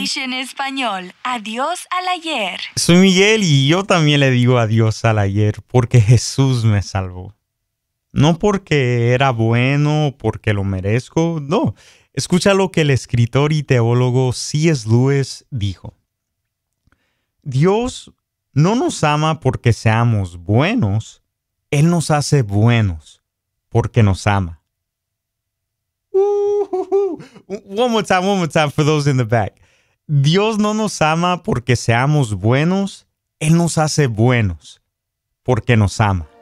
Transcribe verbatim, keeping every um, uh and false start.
English en español. Adiós al ayer. Soy Miguel y yo también le digo adiós al ayer porque Jesús me salvó. No porque era bueno o porque lo merezco, no. Escucha lo que el escritor y teólogo C S Lewis dijo. Dios no nos ama porque seamos buenos, Él nos hace buenos porque nos ama. Uh, one more time, one more time for those in the back. Dios no nos ama porque seamos buenos, Él nos hace buenos porque nos ama.